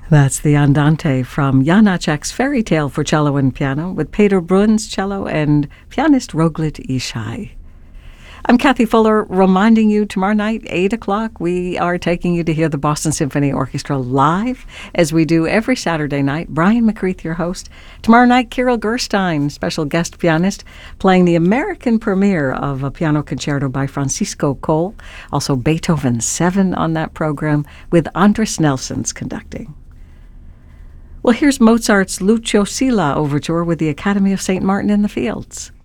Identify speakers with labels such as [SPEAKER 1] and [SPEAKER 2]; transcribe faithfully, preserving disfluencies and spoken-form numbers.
[SPEAKER 1] That's the Andante from Janacek's Fairy Tale for Cello and Piano with Peter Bruns, cello, and pianist Roglic Ishai. I'm Kathy Fuller, reminding you tomorrow night, eight o'clock, we are taking you to hear the Boston Symphony Orchestra live, as we do every Saturday night. Brian McCreath, your host. Tomorrow night, Kirill Gerstein, special guest pianist, playing the American premiere of a piano concerto by Francisco Cole. Also Beethoven seven on that program, with Andres Nelsons conducting. Well, here's Mozart's Lucio Silla Overture with the Academy of Saint Martin in the Fields.